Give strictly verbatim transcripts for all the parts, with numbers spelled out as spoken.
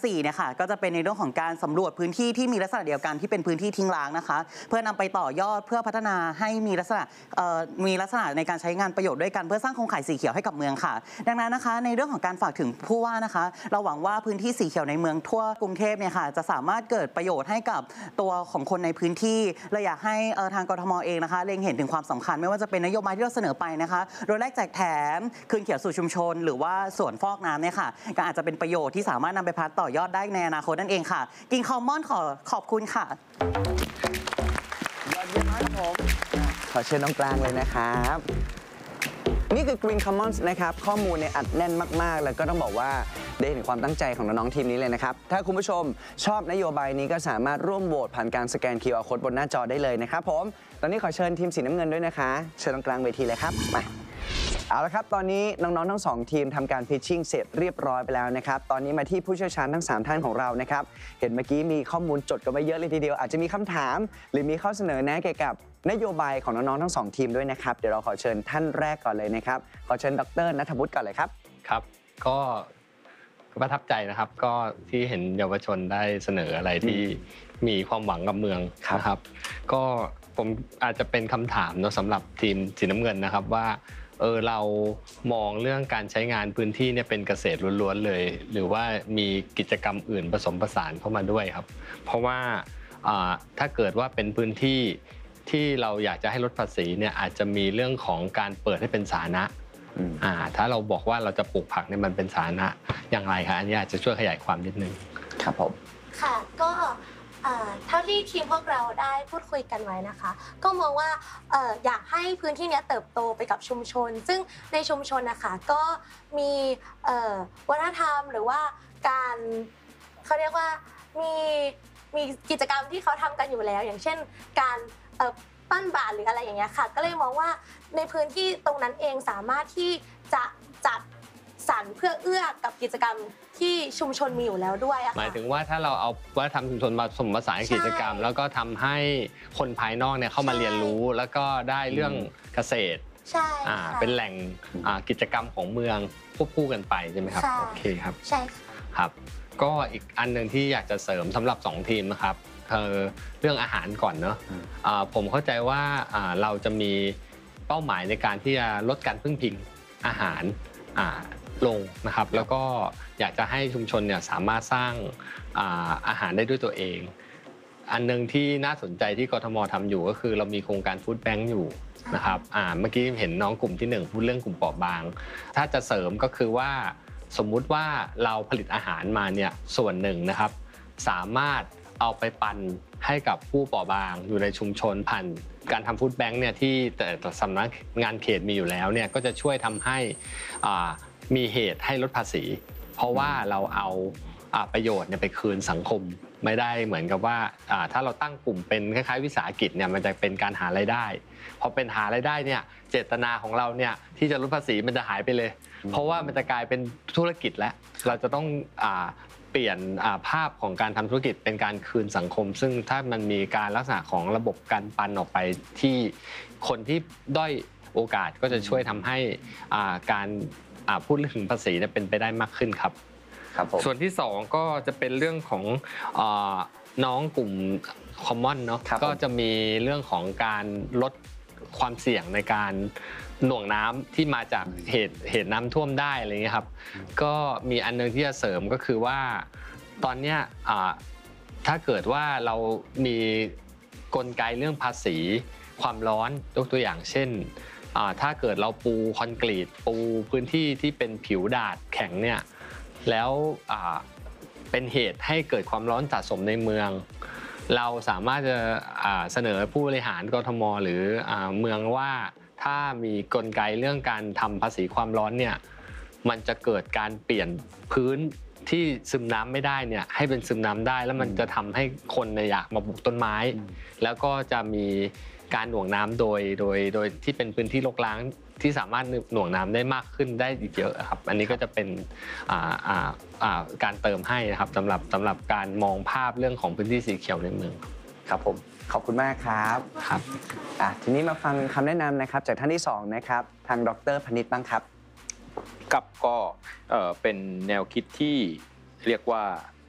สี่เนี่ยค่ะก็จะเป็นในเรื่องของการสำรวจพื้นที่ที่มีลักษณะเดียวกันที่เป็นพื้นที่ทิ้งร้างนะคะเพื่อนำไปต่อยอดเพื่อพัฒนาให้มีลักษณะมีลักษณะในการใช้งานประโยชน์ด้วยกันเพื่อสร้างโครงข่ายสีเขียวให้กับเมืองค่ะดังนั้นนะคะในเรื่องของการฝากถึงผู้ว่านะคะเราหวังว่าพื้นที่สีเขียวในเมืองทั่วกรุงเทพเนี่ยค่ะจะสามารถเกิดประโยชน์ให้กับตัวของคนในพื้นที่เราอยากให้ทางกทมเองนะคะเล็งเห็นถึงความสำคัญไม่ว่าจะเป็นนโยบายที่เราเสนอไปนะคะโดยแรกแจกแถมคืนเขียวสู่ชุมชนหรือว่าสวนฟอกน้ำเนี่ยค่ะก็อาจจะเป็นประโยชน์ที่สามารถนำไปพัฒนาต่อยอดได้ในอนาคตนั่นเองค่ะกินคอมมอนขอขอบคุณค่ะยอดเยี่ยมมากครับผมขอเชิญน้องกลางเลยนะครับนี่คือ Green Commons นะครับข้อมูลเนี่ยอัดแน่นมากๆแล้วก็ต้องบอกว่าได้เห็นความตั้งใจของน้องๆทีมนี้เลยนะครับถ้าคุณผู้ชมชอบนโยบายนี้ก็สามารถร่วมโหวตผ่านการสแกน คิว อาร์ Code บนหน้าจอได้เลยนะครับผมตอนนี้ขอเชิญทีมสีน้ำเงินด้วยนะคะเชิญตรงกลางเวทีเลยครับมาเอาละครับตอนนี้น้องๆทั้งสองทีมทำการพิชชิ่งเสร็จเรียบร้อยไปแล้วนะครับตอนนี้มาที่ผู้เชี่ยวชาญทั้งสามท่านของเรานะครับเห็นเมื่อกี้มีข้อมูลจดกันไว้เยอะเลยทีเดียวอาจจะมีคำถามหรือมีข้อเสนอแนะเกี่ยวกับนโยบายของน้องๆทั้งสองทีมด้วยนะครับเดี๋ยวเราขอเชิญท่านแรกก่อนเลยนะครับขอเชิญดร.ณัฐวุฒิก่อนเลยครับครับก็ประทับใจนะครับก็ที่เห็นเยาวชนได้เสนออะไรที่มีความหวังกับเมืองนะครับก็ผมอาจจะเป็นคำถามเนาะสำหรับทีมสีน้ำเงินนะครับว่าเออเรามองเรื่องการใช้งานพื้นที่เนี่ยเป็นเกษตรล้วนๆเลยหรือว่ามีกิจกรรมอื่นผสมผสานเข้ามาด้วยครับเพราะว่าถ้าเกิดว่าเป็นพื้นที่ที่เราอยากจะให้ลดภาษีเนี่ยอาจจะมีเรื่องของการเปิดให้เป็นสาธารณะถ้าเราบอกว่าเราจะปลูกผักเนี่ยมันเป็นสาธารณะอย่างไรคะอันนี้อาจจะช่วยขยายความนิดนึงครับผมค่ะก็เท่าที่ทีมพวกเราได้พูดคุยกันไว้นะคะก็มองว่าอยากให้พื้นที่นี้เติบโตไปกับชุมชนซึ่งในชุมชนนะคะก็มีวัฒนธรรมหรือว่าการเขาเรียกว่ามีมีกิจกรรมที่เขาทำกันอยู่แล้วอย่างเช่นการปั้นบาตรหรืออะไรอย่างเงี้ยค่ะก็เลยมองว่าในพื้นที่ตรงนั้นเองสามารถที่จะจัดสรรเพื่อเอื้อกับกิจกรรมที่ชุมชนมีอยู่แล้วด้วยอะค่ะหมายถึงว่าถ้าเราเอาวัฒนธรรมชุมชนมาผสมผสานกิจกรรมแล้วก็ทำให้คนภายนอกเนี่ยเข้ามาเรียนรู้แล้วก็ได้เรื่องเกษตรใช่เป็นแหล่งกิจกรรมของเมืองควบคู่กันไปใช่ไหมครับโอเคครับใช่ครับก็อีกอันหนึ่งที่อยากจะเสริมสำหรับสองทีมนะครับเรื่องอาหารก่อนเนาะผมเข้าใจว่าเราจะมีเป้าหมายในการที่จะลดการพึ่งพิงอาหารลงนะครับแล้วก็อยากจะให้ชุมชนเนี่ยสามารถสร้างอาหารได้ด้วยตัวเองอันนึงที่น่าสนใจที่กทมทำอยู่ก็คือเรามีโครงการฟู้ดแบงค์อยู่นะครับเมื่อกี้เห็นน้องกลุ่มที่หนึ่งพูดเรื่องกลุ่มเปราะบางถ้าจะเสริมก็คือว่าสมมุติว่าเราผลิตอาหารมาเนี่ยส่วนหนึ่งนะครับสามารถเอาไปปั่นให้กับผู้เปราะบางอยู่ในชุมชนผ่านการทำฟู้ดแบงค์เนี่ยที่แต่สำนักงานเขตมีอยู่แล้วเนี่ยก็จะช่วยทำให้มีเหตุให้ลดภาษีเพราะว่าเราเอาประโยชน์เนี่ยไปคืนสังคมไม่ได้เหมือนกับว่าถ้าเราตั้งกลุ่มเป็นคล้ายๆวิสาหกิจเนี่ยมันจะเป็นการหารายได้พอเป็นหารายได้เนี่ยเจตนาของเราเนี่ยที่จะลดภาษีมันจะหายไปเลยเพราะว่ามันจะกลายเป็นธุรกิจแล้วเราจะต้องเปลี่ยนภาพของการทำธุรกิจเป็นการคืนสังคมซึ่งถ้ามันมีการลักษณะของระบบการปันออกไปที่คนที่ด้อยโอกาสก็จะช่วยทำให้การพูดถึงภาษีเป็นไปได้มากขึ้นครับส่วนที่สองก็จะเป็นเรื่องของน้องกลุ่มคอมมอนเนาะก็จะมีเรื่องของการลดความเสี่ยงในการหน่วงน้ำที่มาจากเหตุเหตุน้ำท่วมได้อะไรเงี้ยครับก็มีอันนึงที่จะเสริมก็คือว่าตอนเนี้ยถ้าเกิดว่าเรามีกลไกเรื่องภาษีความร้อนยกตัวอย่างเช่นถ้าเกิดเราปูคอนกรีตปูพื้นที่ที่เป็นผิวดาษแข็งเนี่ยแล้วเป็นเหตุให้เกิดความร้อนสะสมในเมืองเราสามารถจะเสนอผู้บริหารกทมหรือเมืองว่าถ้ามีกลไกเรื่องการทำภาษีความร้อนเนี่ยมันจะเกิดการเปลี่ยนพื้นที่ซึมน้ำไม่ได้เนี่ยให้เป็นซึมน้ำได้แล้วมันจะทำให้คนอยากมาปลูกต้นไม้แล้วก็จะมีการหน่วงน้ำโดยโดยโดยที่เป็นพื้นที่รกร้างที่สามารถหน่วงน้ำได้มากขึ้นได้อีกเยอะครับอันนี้ก็จะเป็นการเติมให้นะครับสำหรับสำหรับการมองภาพเรื่องของพื้นที่สีเขียวในเมืองครับผมขอบคุณมากครับครับทีนี้มาฟังคำแนะนำนะครับจากท่านที่สองนะครับทางดร.พนิษฐ์บ้างครับกับก็เป็นแนวคิดที่เรียกว่า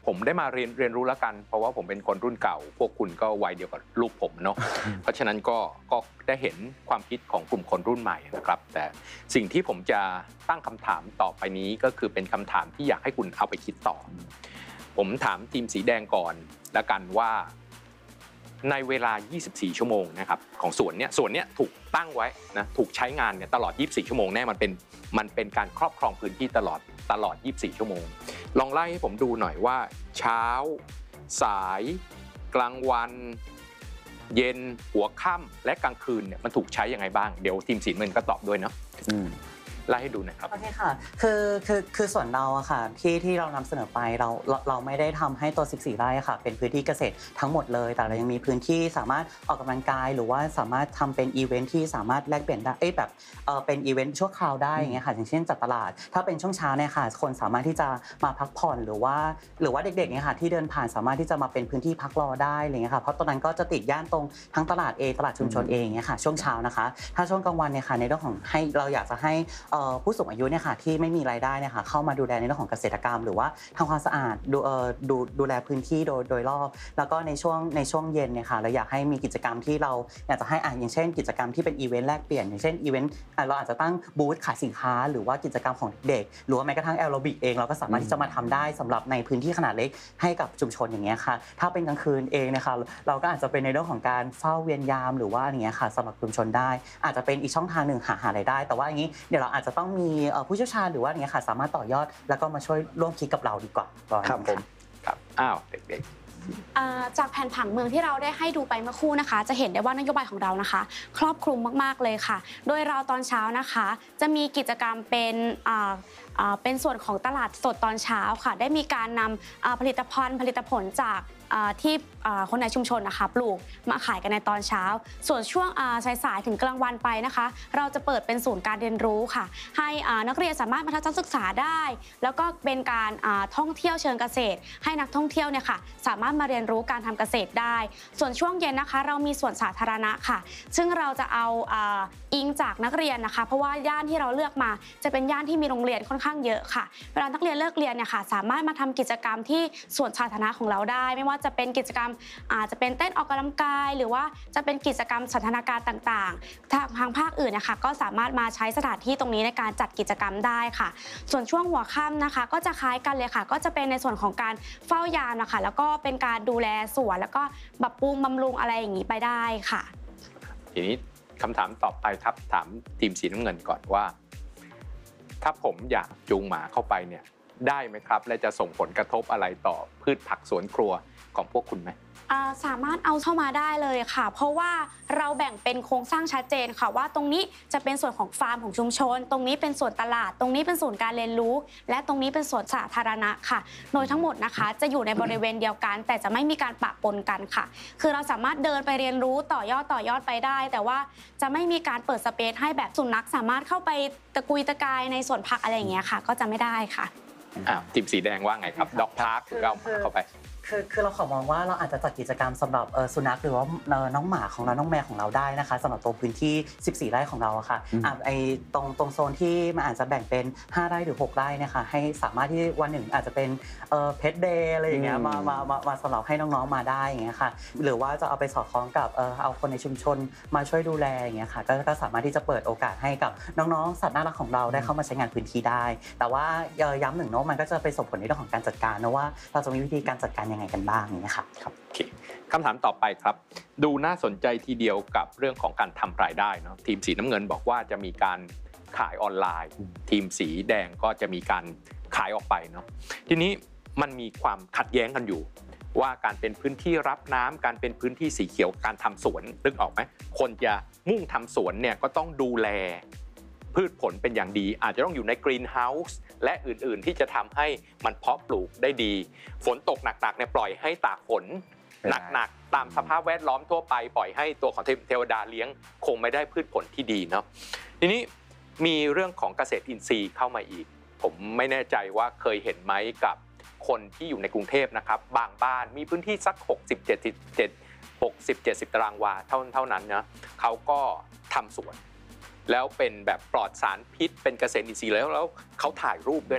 ผมได้มาเรียนเรียนรู้แล้วกันเพราะว่าผมเป็นคนรุ่นเก่าพวกคุณก็วัยเดียวกับลูกผมเนาะ เพราะฉะนั้นก็ก็ได้เห็นความคิดของกลุ่มคนรุ่นใหม่นะครับแต่สิ่งที่ผมจะตั้งคำถามต่อไปนี้ก็คือเป็นคำถามที่อยากให้คุณเอาไปคิดต่อผมถามทีมสีแดงก่อนแล้วกันว่าในเวลายี่สิบสี่ชั่วโมงนะครับของส่วนเนี้ยส่วนเนี้ยถูกตั้งไว้นะถูกใช้งานเนี่ยตลอดยี่สิบสี่ชั่วโมงแน่มันเป็นมันเป็นการครอบครองพื้นที่ตลอดตลอดยี่สิบสี่ชั่วโมงลองไล่ให้ผมดูหน่อยว่าเช้าสายกลางวันเย็นหัวค่ำและกลางคืนเนี่ยมันถูกใช้ยังไงบ้างเดี๋ยวทีมสีน้ำเงินก็ตอบด้วยเนาะไล่ให้ดูหน่อยครับโอเคค่ะคือคือคือส่วนเราอะค่ะที่ที่เรานำเสนอไปเราเราเราไม่ได้ทำให้ตัวสิบสี่ไร่ค่ะเป็นพื้นที่เกษตรทั้งหมดเลยแต่เรายังมีพื้นที่สามารถออกกำลังกายหรือว่าสามารถทำเป็นอีเวนท์ที่สามารถแลกเปลี่ยนได้เอ้แบบเออเป็นอีเวนท์ชั่วคราวได้อย่างเงี้ยค่ะอย่างเช่นจัดตลาดถ้าเป็นช่วงเช้าเนี่ยค่ะคนสามารถที่จะมาพักผ่อนหรือว่าหรือว่าเด็กๆเนี่ยค่ะที่เดินผ่านสามารถที่จะมาเป็นพื้นที่พักรอได้อะไรเงี้ยค่ะเพราะตรงนั้นก็จะติดย่านตรงทั้งตลาดเองตลาดชุมชนเองเนี่ยค่ะช่วงเช้านะคะถ้าช่วงกลางวันเนี่ยค่ะในเรื่องของให้เราอยากจะให้ผู้สูงอายุเนี่ยค่ะที่ไม่มีรายได้เนี่ยค่ะเข้ามาดูแลในเรื่องของเกษตรกรรมหรือว่าทำความสะอาดดูเอ่อดูดูแลพื้นที่โดยโดยรอบแล้วก็ในช่วงในช่วงเย็นเนี่ยค่ะเราอยากให้มีกิจกรรมที่เราอยากจะให้อ่ะอย่างเช่นกิจกรรมที่เป็นอีเวนต์แลกเปลี่ยนอย่างเช่นอีเวนต์เราอาจจะตั้งบูธขายสินค้าหรือว่ากิจกรรมของเด็กหรือว่าแม้กระทั่งแอโรบิกเองเราก็สามารถที่จะมาทำได้สำหรับในพื้นที่ขนาดเล็กให้กับชุมชนอย่างเงี้ยค่ะถ้าเป็นกลางคืนเองนะคะเราก็อาจจะเป็นในเรื่องของการเฝ้าเวียนยามหรือว่าอย่างเงี้ยค่ะสำหรับชุมชนได้อาจจะเป็นอีกช่องทางหนึ่งหาหารายได้แต่ว่าอย่างนี้เดี๋ยวเราอาจจะต้องมีผู้เชี่ยวชาญหรือว่าอย่างเงี้ยค่ะสามารถต่อยอดแล้วก็มาช่วยร่วมคิดกับเราดีกว่าครับผมครับอ้าวเด็กๆจากแผนผังเมืองที่เราได้ให้ดูไปเมื่อครู่นะคะจะเห็นได้ว่านโยบายของเรานะคะครอบคลุมมากๆเลยค่ะโดยเราตอนเช้านะคะจะมีกิจกรรมเป็นเป็นส่วนของตลาดสดตอนเช้าค่ะได้มีการนำผลิตภัณฑ์ผลิตผลจากที่คนในชุมชนนะคะปลูกมาขายกันในตอนเช้าส่วนช่วงสายๆถึงกลางวันไปนะคะเราจะเปิดเป็นศูนย์การเรียนรู้ค่ะให้นักเรียนสามารถมาทัศนศึกษาได้แล้วก็เป็นการท่องเที่ยวเชิงเกษตรให้นักท่องเที่ยวเนี่ยค่ะสามารถมาเรียนรู้การทำเกษตรได้ส่วนช่วงเย็นนะคะเรามีสวนสาธารณะค่ะซึ่งเราจะเอาอิงจากนักเรียนนะคะเพราะว่าย่านที่เราเลือกมาจะเป็นย่านที่มีโรงเรียนค่อนข้างเยอะค่ะเวลานักเรียนเลิกเรียนเนี่ยค่ะสามารถมาทำกิจกรรมที่สวนสาธารณะของเราได้ไม่ว่าจะเป็นกิจกรรมอาจจะเป็นเต้นออกกำลังกายหรือว่าจะเป็นกิจกรรมสันทนาการต่างๆทางทางภาคอื่นนะคะก็สามารถมาใช้สถานที่ตรงนี้ในการจัดกิจกรรมได้ค่ะส่วนช่วงหัวค่ำนะคะก็จะคล้ายกันเลยค่ะก็จะเป็นในส่วนของการเฝ้ายามนะคะแล้วก็เป็นการดูแลสวนแล้วก็ปรับปรุงบำรุงอะไรอย่างนี้ไปได้ค่ะทีนี้คำถามต่อไปครับถามทีมสีน้ำเงินก่อนว่าถ้าผมอยากจูงหมาเข้าไปเนี่ยได้ไหมครับและจะส่งผลกระทบอะไรต่อพืชผักสวนครัวของพวกคุณไหมสามารถเอาเข้ามาได้เลยค่ะเพราะว่าเราแบ่งเป็นโครงสร้างชัดเจนค่ะว่าตรงนี้จะเป็นส่วนของฟาร์มของชุมชนตรงนี้เป็นส่วนตลาดตรงนี้เป็นศูนย์การเรียนรู้และตรงนี้เป็นส่วนสาธารณะค่ะโดยทั้งหมดนะคะจะอยู่ในบริเวณเดียวกันแต่จะไม่มีการปะปนกันค่ะคือเราสามารถเดินไปเรียนรู้ต่อยอดต่อยอดไปได้แต่ว่าจะไม่มีการเปิดสเปซให้แบบสุนัขสามารถเข้าไปตะกุยตะกายในสวนผักอะไรอย่างเงี้ยค่ะก็จะไม่ได้ค่ะอ่าทีมสีแดงว่าไงครับด็อกพาร์คหรือเอาหมาเข้าไปคือคือเราขอมองว่าเราอาจจะจัดกิจกรรมสำหรับสุนัขหรือว่าน้องหมาของเราน้องแมวของเราได้นะคะสำหรับตัวพื้นที่สิบสี่ไร่ของเราค่ะอ่ะไอตรงตรงโซนที่มันอาจจะแบ่งเป็นห้าไร่หรือหกไร่นะคะให้สามารถที่วันหนึ่งอาจจะเป็นเอ่อเพทเดย์อะไรอย่างเงี้ยมามามามาสำหรับให้น้องๆมาได้อย่างเงี้ยค่ะหรือว่าจะเอาไปสอดคล้องกับเอ่อเอาคนในชุมชนมาช่วยดูแลอย่างเงี้ยค่ะก็ก็สามารถที่จะเปิดโอกาสให้กับน้องๆสัตว์น่ารักของเราได้เข้ามาใช้งานพื้นที่ได้แต่ว่าย้ำหนึ่งเนาะมันก็จะไปส่งผลในเรื่องของการจัดการนะว่าเราจะมีวิธีการจัดการยังไงกันบ้างเนี่ยครับครับโอเคคำถามต่อไปครับดูน่าสนใจทีเดียวกับเรื่องของการทำรายได้เนาะทีมสีน้ำเงินบอกว่าจะมีการขายออนไลน์ทีมสีแดงก็จะมีการขายออกไปเนาะทีนี้มันมีความขัดแย้งกันอยู่ว่าการเป็นพื้นที่รับน้ำการเป็นพื้นที่สีเขียวการทำสวนนึกออกไหมคนจะมุ่งทำสวนเนี่ยก็ต้องดูแลพืชผลเป็นอย่างดีอาจจะต้องอยู่ในกรีนเฮาส์และอื่นๆที่จะทำให้มันเพาะปลูกได้ดีฝนตกหนักๆเนี่ยปล่อยให้ตากฝนหนักๆตามสภาพแวดล้อมทั่วไปปล่อยให้ตัวของเทวดาเลี้ยงคงไม่ได้พืชผลที่ดีเนาะทีนี้มีเรื่องของเกษตรอินทรีย์เข้ามาอีกผมไม่แน่ใจว่าเคยเห็นไหมกับคนที่อยู่ในกรุงเทพนะครับบางบ้านมีพื้นที่สักหกสิบ เจ็ดสิบ หกสิบ เจ็ดสิบตารางวาเท่าเท่านั้นนะเขาก็ทำสวนแล้วเป็นแบบปลอดสารพิษเป็นเกษตรอินทรีย์แล้วแล้วเขาถ่ายรูปด้วยนะ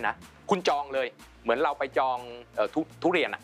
คุณจองเลยเหมือนเราไปจองเอ่อทุทุเรียนอะ